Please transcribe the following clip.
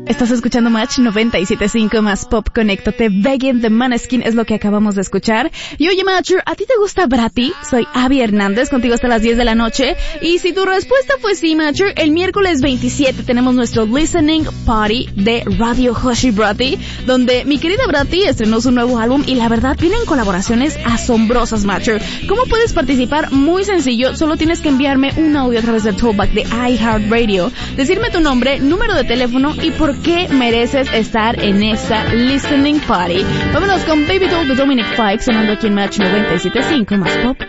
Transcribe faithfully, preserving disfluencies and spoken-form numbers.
Estás escuchando Match noventa y siete punto cinco más Pop. Conéctate. Begging the Maneskin es lo que acabamos de escuchar. Y oye, Matcher, ¿a ti te gusta Bratty? Soy Abby Hernández, contigo hasta las diez de la noche. Y si tu respuesta fue sí, Matcher, el miércoles veintisiete tenemos nuestro Listening Party de Radio Hoshi Bratty, donde mi querida Bratty estrenó su nuevo álbum y la verdad vienen colaboraciones asombrosas, Matcher. ¿Cómo puedes participar? Muy sencillo, solo tienes que enviarme un audio a través del Tollback de iHeartRadio, decirme tu nombre, número de teléfono y por qué mereces estar en esta Listening Party. Vámonos con Baby Doll de Dominic Fike sonando aquí en Match noventa y siete punto cinco más Pop.